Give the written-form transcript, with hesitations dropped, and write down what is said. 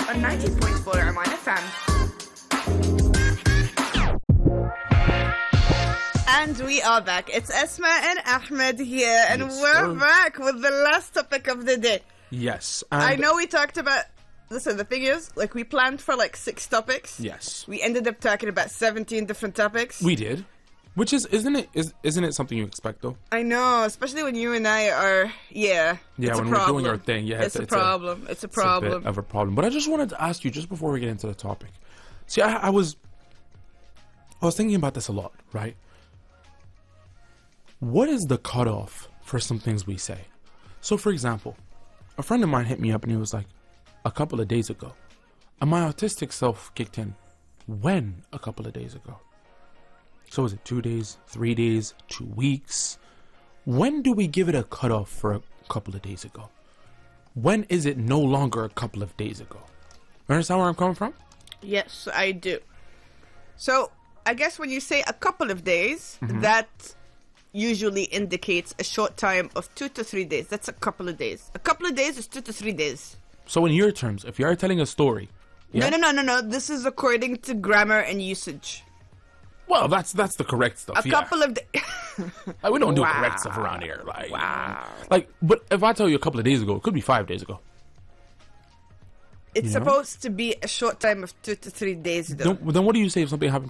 on 90.4 Oman FM. And we are back. It's Esma and Ahmed here, and we're back with the last topic of the day. Yes. I know we talked about... Listen, the thing is, like, we planned for, like, 6 topics. Yes. We ended up talking about 17 different topics. We did. Which isn't it something you expect, though? I know, especially when you and I are... Yeah, when we're doing our thing. Yeah, it's a problem. It's a problem. It's a bit of a problem. But I just wanted to ask you, just before we get into the topic. See, I was thinking about this a lot, right? What is the cutoff for some things we say? So, for example, a friend of mine hit me up and he was like, a couple of days ago. And my autistic self kicked in. When a couple of days ago? So is it 2 days, 3 days, 2 weeks? When do we give it a cutoff for a couple of days ago? When is it no longer a couple of days ago? You understand where I'm coming from? Yes, I do. So, I guess when you say a couple of days, that usually indicates a short time of 2 to 3 days. That's a couple of days. A couple of days is 2 to 3 days. So in your terms, if you are telling a story... Yeah? No. This is according to grammar and usage. Well, that's the correct stuff. A couple of days. Like, we don't do correct stuff around here. Like, but if I tell you a couple of days ago, it could be 5 days ago. It's supposed to be a short time of 2 to 3 days, though. Then what do you say if something happened